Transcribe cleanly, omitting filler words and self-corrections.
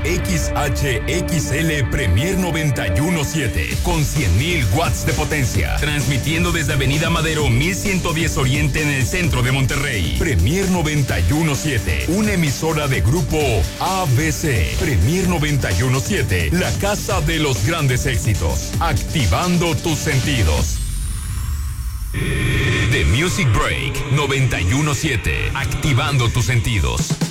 XHXL Premier 917 con 100,000 watts de potencia, transmitiendo desde Avenida Madero 1110 Oriente en el centro de Monterrey. Premier 917, una emisora de grupo ABC. Premier 917, la casa de los grandes éxitos, activando tus sentidos. The Music Break 917, activando tus sentidos.